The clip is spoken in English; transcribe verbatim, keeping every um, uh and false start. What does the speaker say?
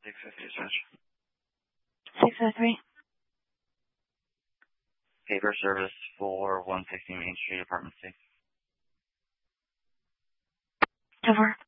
six fifty, Judge. six oh three. Paper service for one sixty Main Street, Apartment C. Over.